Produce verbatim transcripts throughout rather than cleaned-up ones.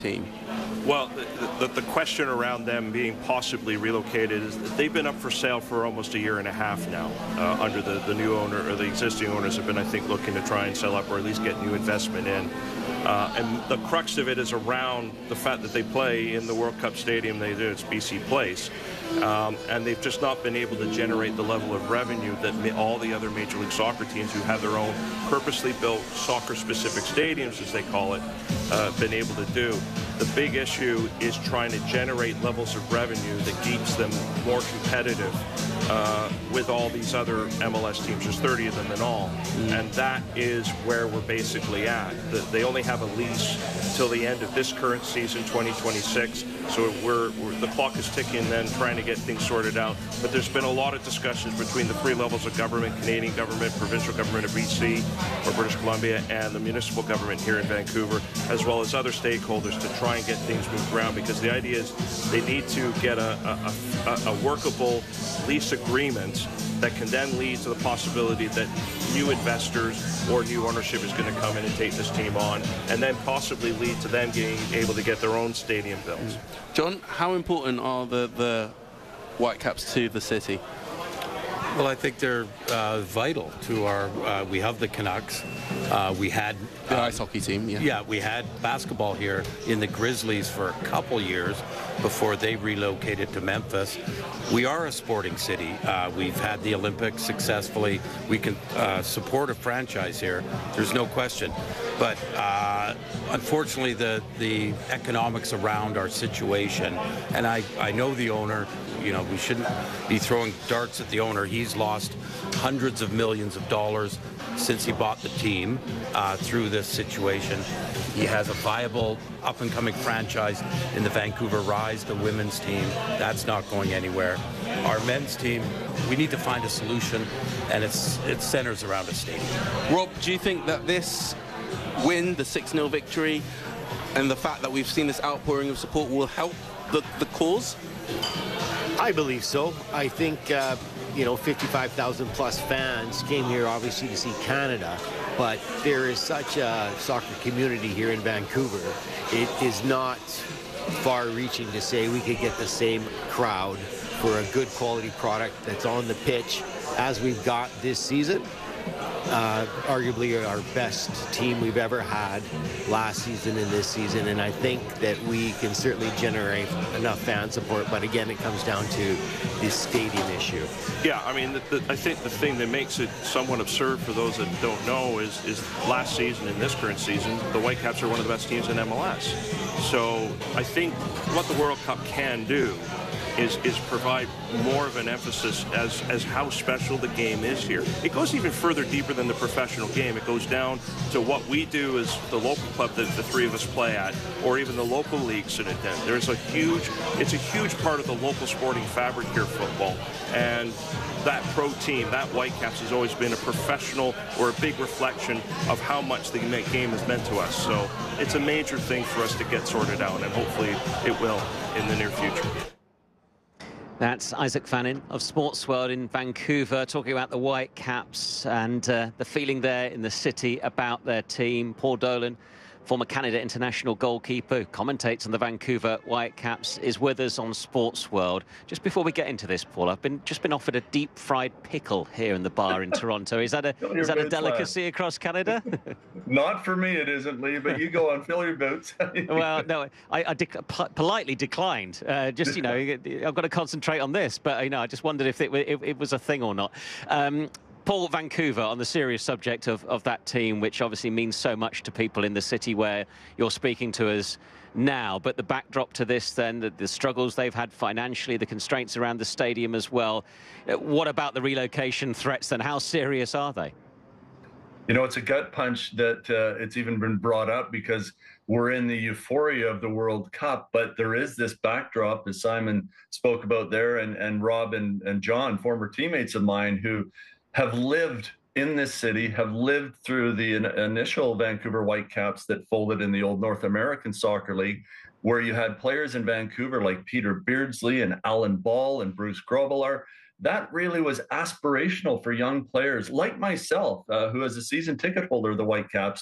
team? Well, the, the, the question around them being possibly relocated is that they've been up for sale for almost a year and a half now. Uh, under the, the new owner, or the existing owners have been, I think, looking to try and sell up or at least get new investment in. Uh, and the crux of it is around the fact that they play in the World Cup stadium they do. It's B C Place. Um, and they've just not been able to generate the level of revenue that ma all the other Major League Soccer teams who have their own purposely built soccer-specific stadiums, as they call it, uh, been able to do. The big issue is trying to generate levels of revenue that keeps them more competitive uh, with all these other M L S teams. There's thirty of them in all, mm. and that is where we're basically at. The, they only have a lease till the end of this current season, twenty twenty-six. So we're, we're the clock is ticking. Then trying to get things sorted out. But there's been a lot of discussions between the three levels of government: Canadian government, provincial government of B C or British Columbia, and the municipal government here in Vancouver, as well as other stakeholders, to try and get things moved around. Because the idea is they need to get a, a, a, a workable lease agreement that can then lead to the possibility that new investors or new ownership is going to come in and take this team on, and then possibly lead to them being able to get their own stadium built. John, how important are the, the Whitecaps to the city? Well, I think they're uh, vital to our, uh, we have the Canucks, uh, we had... The um, ice hockey team, yeah. Yeah, we had basketball here in the Grizzlies for a couple years before they relocated to Memphis. We are a sporting city. Uh, we've had the Olympics successfully. We can uh, support a franchise here. There's no question. But uh, unfortunately, the, the economics around our situation, and I, I know the owner, you know, we shouldn't be throwing darts at the owner. He's lost hundreds of millions of dollars since he bought the team uh, through this situation. He has a viable up-and-coming franchise in the Vancouver Rise, the women's team. That's not going anywhere. Our men's team, we need to find a solution, and it's it centers around a stadium. Rob, do you think that this win, the six nil victory, and the fact that we've seen this outpouring of support will help the, the cause? I believe so. I think, uh, you know, fifty-five thousand plus fans came here obviously to see Canada, but there is such a soccer community here in Vancouver. It is not far-reaching to say we could get the same crowd for a good quality product that's on the pitch as we've got this season. Uh, arguably our best team we've ever had last season and this season, and I think that we can certainly generate enough fan support, but again it comes down to this stadium issue. Yeah, I mean, the, the, I think the thing that makes it somewhat absurd for those that don't know is, is last season and this current season, the Whitecaps are one of the best teams in M L S. So I think what the World Cup can do is is provide more of an emphasis as as how special the game is here. It goes even further deeper than the professional game. It goes down to what we do as the local club that the three of us play at, or even the local leagues that attend. There's a huge, it's a huge part of the local sporting fabric here, football. And that pro team, that Whitecaps, has always been a professional or a big reflection of how much the game has meant to us. So it's a major thing for us to get sorted out, and hopefully it will in the near future. That's Isaac Fannin of Sports World in Vancouver, talking about the Whitecaps and uh, the feeling there in the city about their team. Paul Dolan, former Canada international goalkeeper, who commentates on the Vancouver Whitecaps, is with us on Sports World. Just before we get into this, Paul, I've been just been offered a deep fried pickle here in the bar in Toronto. Is that a is that a delicacy across Canada? Not for me, it isn't, Lee. But you go on, fill your boots. Well, no, I, I dec politely declined. Uh, just you know, I've got to concentrate on this. But you know, I just wondered if it, if it was a thing or not. Um, Paul, Vancouver, on the serious subject of, of that team, which obviously means so much to people in the city where you're speaking to us now, but the backdrop to this then, the, the struggles they've had financially, the constraints around the stadium as well. What about the relocation threats then? How serious are they? You know, it's a gut punch that uh, it's even been brought up because we're in the euphoria of the World Cup, but there is this backdrop, as Simon spoke about there, and, and Rob and, and John, former teammates of mine who have lived in this city, have lived through the in initial Vancouver Whitecaps that folded in the old North American Soccer League, where you had players in Vancouver like Peter Beardsley and Alan Ball and Bruce Grobbelaar. That really was aspirational for young players like myself, uh, who as a season ticket holder of the Whitecaps,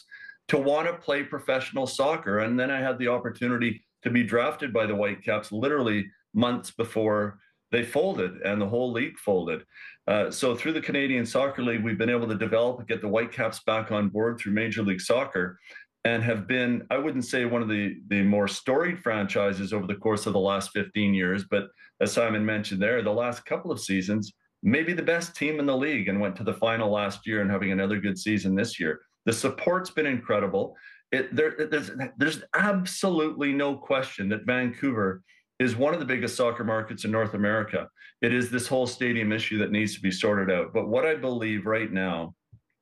to want to play professional soccer. And then I had the opportunity to be drafted by the Whitecaps literally months before they folded and the whole league folded. Uh, so through the Canadian Soccer League, we've been able to develop and get the Whitecaps back on board through Major League Soccer, and have been, I wouldn't say one of the, the more storied franchises over the course of the last fifteen years, but as Simon mentioned there, the last couple of seasons, maybe the best team in the league, and went to the final last year and having another good season this year. The support's been incredible. It, there, there's, there's absolutely no question that Vancouver is one of the biggest soccer markets in North America. It is this whole stadium issue that needs to be sorted out. But what I believe right now,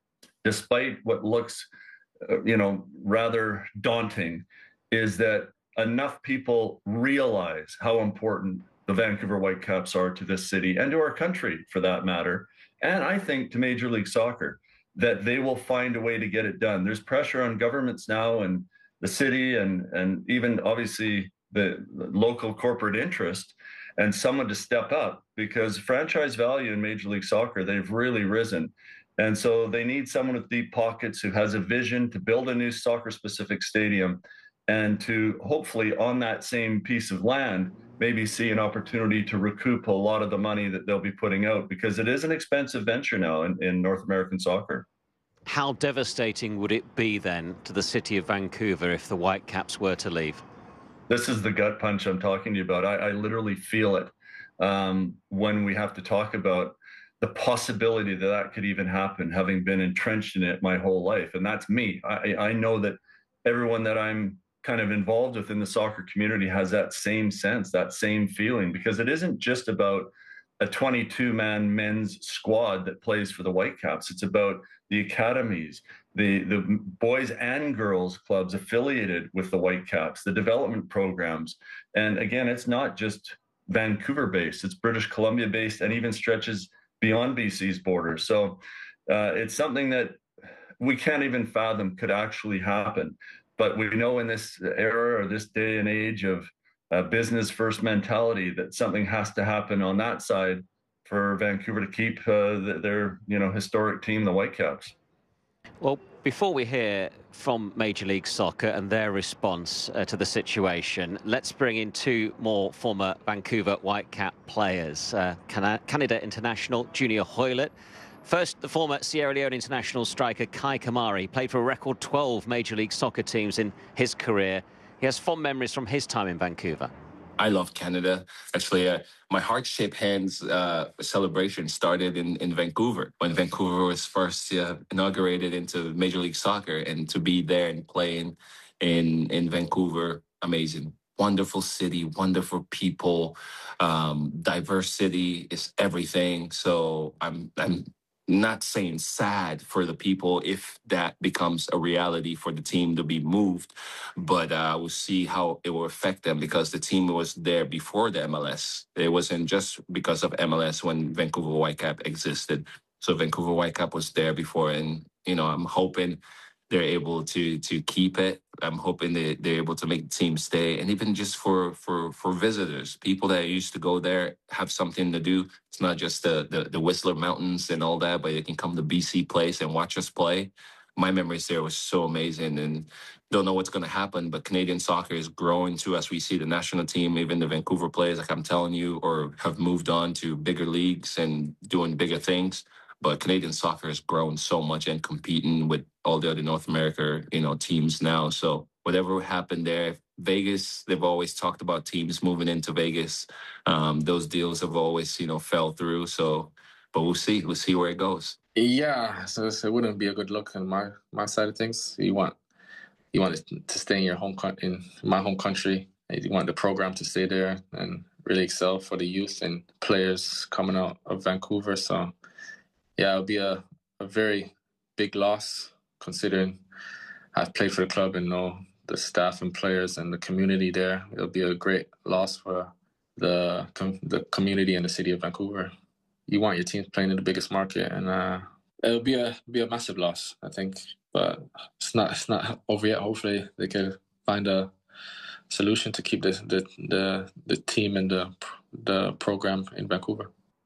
despite what looks, uh, you know, rather daunting, is that enough people realize how important the Vancouver Whitecaps are to this city and to our country, for that matter. And I think to Major League Soccer, that they will find a way to get it done. There's pressure on governments now and the city and, and even obviously the, the local corporate interest, and someone to step up, because franchise value in Major League Soccer, they've really risen. And so they need someone with deep pockets who has a vision to build a new soccer-specific stadium, and to hopefully on that same piece of land, maybe see an opportunity to recoup a lot of the money that they'll be putting out, because it is an expensive venture now in, in North American soccer. How devastating would it be then to the city of Vancouver if the Whitecaps were to leave? This is the gut punch I'm talking to you about. I, I literally feel it um, when we have to talk about the possibility that that could even happen, having been entrenched in it my whole life. And that's me. I, I know that everyone that I'm kind of involved with in the soccer community has that same sense, that same feeling, because it isn't just about a twenty-two man men's squad that plays for the Whitecaps. It's about the academies, the, the boys and girls clubs affiliated with the Whitecaps, the development programs. And again, it's not just Vancouver based, it's British Columbia based, and even stretches beyond B C's borders. So uh, it's something that we can't even fathom could actually happen. But we know in this era or this day and age of uh, business first mentality that something has to happen on that side for Vancouver to keep uh, the, their you know historic team, the Whitecaps. Well, before we hear from Major League Soccer and their response uh, to the situation, let's bring in two more former Vancouver Whitecap players. Uh, Can Canada international Junior Hoilett. First, the former Sierra Leone international striker Kai Kamari played for a record twelve Major League Soccer teams in his career. He has fond memories from his time in Vancouver. I love Canada. Actually, uh, my heart-shaped hands uh, celebration started in, in Vancouver, when Vancouver was first uh, inaugurated into Major League Soccer, and to be there and playing in, in Vancouver, amazing. Wonderful city, wonderful people, um, diverse city is everything. So I'm I'm not saying sad for the people if that becomes a reality for the team to be moved, but uh, we'll see how it will affect them, because the team was there before the M L S. It wasn't just because of M L S when Vancouver Whitecap existed. So Vancouver Whitecap was there before, and you know, I'm hoping they're able to to keep it. I'm hoping they, they're able to make the team stay. And even just for, for, for visitors, people that used to go there have something to do. It's not just the, the, the Whistler Mountains and all that, but they can come to B C Place and watch us play. My memories there was so amazing, and don't know what's going to happen, but Canadian soccer is growing too, as we see the national team, even the Vancouver players, like I'm telling you, or have moved on to bigger leagues and doing bigger things. But Canadian soccer has grown so much and competing with all the other North America, you know, teams now. So whatever happened there, Vegas, they've always talked about teams moving into Vegas. Um, those deals have always, you know, fell through. So, but we'll see. We'll see where it goes. Yeah, so it wouldn't be a good look on my my side of things. You want you want to stay in your home in my home country. You want the program to stay there and really excel for the youth and players coming out of Vancouver. So. Yeah, it'll be a, a very big loss, considering I've played for the club and know the staff and players and the community there. It'll be a great loss for the com- the community and the city of Vancouver. You want your team playing in the biggest market, and uh, it'll be a be a massive loss, I think. But it's not it's not over yet. Hopefully, they can find a solution to keep the the the, the team and the the program in Vancouver.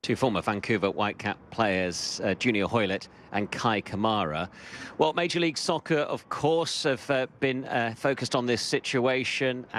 Two former Vancouver Whitecap players, uh, Junior Hoylett and Kai Kamara. Well, Major League Soccer, of course, have uh, been uh, focused on this situation.